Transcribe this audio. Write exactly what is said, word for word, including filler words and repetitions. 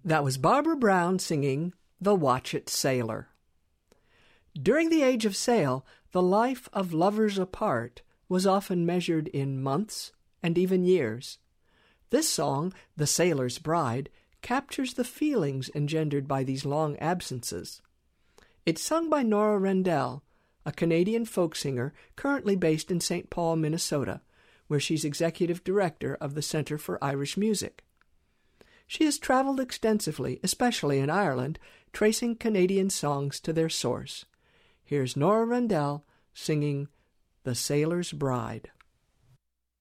That was Barbara Brown singing The Watchet Sailor. During the age of sail, the life of lovers apart was often measured in months and even years. This song, The Sailor's Bride, captures the feelings engendered by these long absences. It's sung by Nora Rendell, a Canadian folk singer currently based in Saint Paul, Minnesota, where she's executive director of the Centre for Irish Music. She has traveled extensively, especially in Ireland, tracing Canadian songs to their source. Here's Nora Rendell singing The Sailor's Bride.